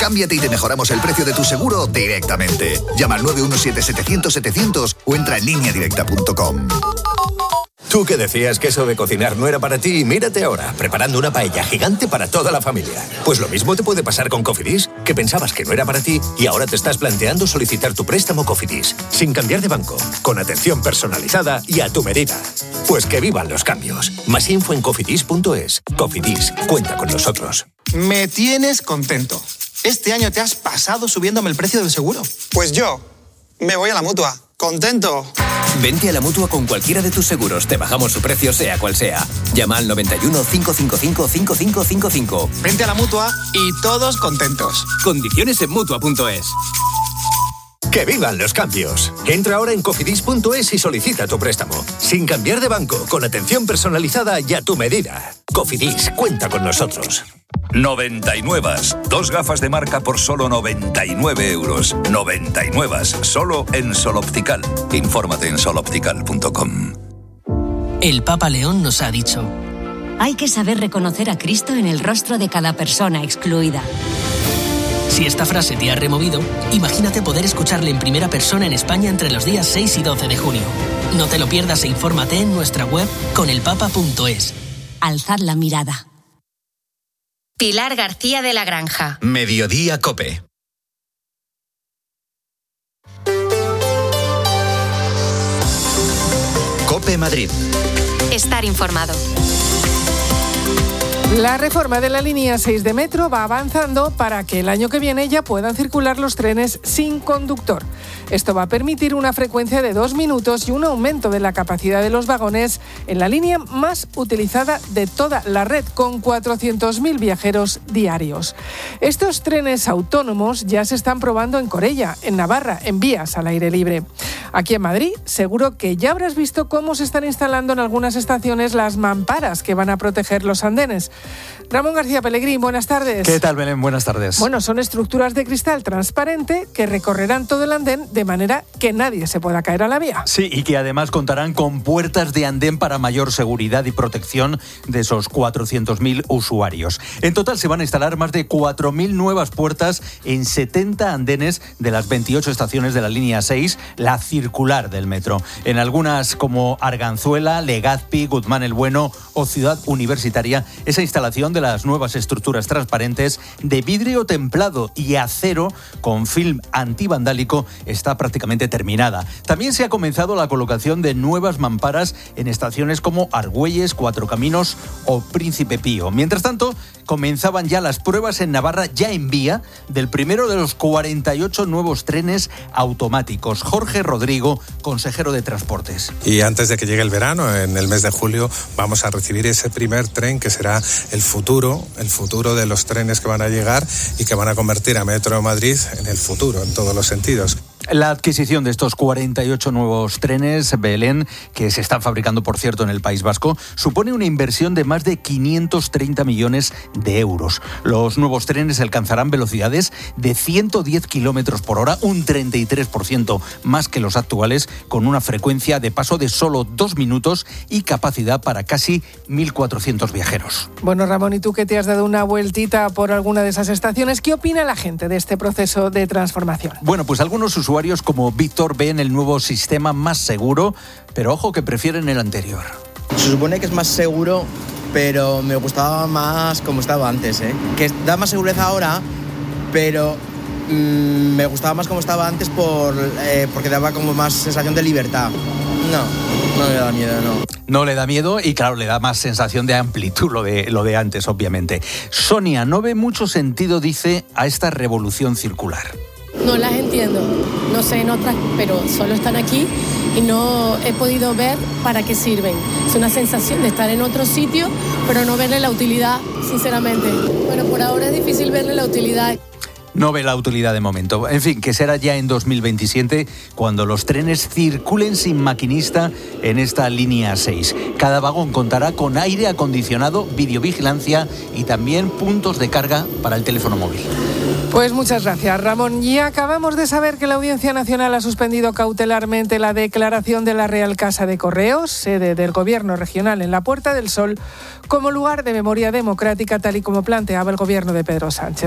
Cámbiate y te mejoramos el precio de tu seguro directamente. Llama al 917-700-700 o entra en lineadirecta.com. Tú que decías que eso de cocinar no era para ti, mírate ahora, preparando una paella gigante para toda la familia. Pues lo mismo te puede pasar con Cofidis, que pensabas que no era para ti y ahora te estás planteando solicitar tu préstamo Cofidis, sin cambiar de banco, con atención personalizada y a tu medida. Pues que vivan los cambios. Más info en cofidis.es. Cofidis, cuenta con nosotros. Me tienes contento. Este año te has pasado subiéndome el precio del seguro. Pues yo me voy a la Mutua. ¡Contento! Vente a la Mutua con cualquiera de tus seguros. Te bajamos su precio sea cual sea. Llama al 91 555 5555. Vente a la Mutua y todos contentos. Condiciones en Mutua.es. ¡Que vivan los cambios! Entra ahora en cofidis.es y solicita tu préstamo. Sin cambiar de banco, con atención personalizada y a tu medida. Cofidis, cuenta con nosotros. 99. 2 gafas de marca por solo 99 euros. 99. Solo en Sol Optical. Infórmate en soloptical.com. El Papa León nos ha dicho: hay que saber reconocer a Cristo en el rostro de cada persona excluida. Si esta frase te ha removido, imagínate poder escucharle en primera persona en España entre los días 6 y 12 de junio. No te lo pierdas e infórmate en nuestra web conelpapa.es. Alzad la mirada. Pilar García de la Granja. Mediodía COPE. COPE Madrid. Estar informado. La reforma de la línea 6 de metro va avanzando para que el año que viene ya puedan circular los trenes sin conductor. Esto va a permitir una frecuencia de 2 minutos y un aumento de la capacidad de los vagones en la línea más utilizada de toda la red, con 400.000 viajeros diarios. Estos trenes autónomos ya se están probando en Corella, en Navarra, en vías al aire libre. Aquí en Madrid, seguro que ya habrás visto cómo se están instalando en algunas estaciones las mamparas que van a proteger los andenes. Ramón García Pellegrín, buenas tardes. ¿Qué tal, Belén? Buenas tardes. Bueno, son estructuras de cristal transparente que recorrerán todo el andén de manera que nadie se pueda caer a la vía. Sí, y que además contarán con puertas de andén para mayor seguridad y protección de esos 400.000 usuarios. En total se van a instalar más de 4.000 nuevas puertas en 70 andenes de las 28 estaciones de la línea 6, la circular del metro. En algunas como Arganzuela, Legazpi, Guzmán el Bueno o Ciudad Universitaria, esa instalación de las nuevas estructuras transparentes de vidrio templado y acero con film antivandálico está prácticamente terminada. También se ha comenzado la colocación de nuevas mamparas en estaciones como Argüelles, Cuatro Caminos o Príncipe Pío. Mientras tanto, comenzaban ya las pruebas en Navarra, ya en vía, del primero de los 48 nuevos trenes automáticos. Jorge Rodrigo, consejero de Transportes. Y antes de que llegue el verano, en el mes de julio, vamos a recibir ese primer tren que será el futuro de los trenes que van a llegar y que van a convertir a Metro de Madrid en el futuro, en todos los sentidos. La adquisición de estos 48 nuevos trenes, Belén, que se están fabricando, por cierto, en el País Vasco, supone una inversión de más de 530 millones de euros. Los nuevos trenes alcanzarán velocidades de 110 kilómetros por hora, un 33% más que los actuales, con una frecuencia de paso de solo 2 minutos y capacidad para casi 1.400 viajeros. Bueno, Ramón, ¿y tú que te has dado una vueltita por alguna de esas estaciones? ¿Qué opina la gente de este proceso de transformación? Bueno, pues algunos usuarios como Víctor ven el nuevo sistema más seguro, pero ojo que prefieren el anterior. Se supone que es más seguro, pero me gustaba más como estaba antes, que da más seguridad ahora, pero me gustaba más como estaba antes porque daba como más sensación de libertad. No le da miedo, no. No le da miedo y claro, le da más sensación de amplitud lo de antes, obviamente. Sonia no ve mucho sentido, dice, a esta revolución circular. No las entiendo, no sé en otras, pero solo están aquí y no he podido ver para qué sirven. Es una sensación de estar en otro sitio, pero no verle la utilidad, sinceramente. Bueno, por ahora es difícil verle la utilidad. No ve la utilidad de momento. En fin, que será ya en 2027 cuando los trenes circulen sin maquinista en esta línea 6. Cada vagón contará con aire acondicionado, videovigilancia y también puntos de carga para el teléfono móvil. Pues muchas gracias, Ramón. Y acabamos de saber que la Audiencia Nacional ha suspendido cautelarmente la declaración de la Real Casa de Correos, sede del Gobierno regional en la Puerta del Sol, como lugar de memoria democrática, tal y como planteaba el Gobierno de Pedro Sánchez.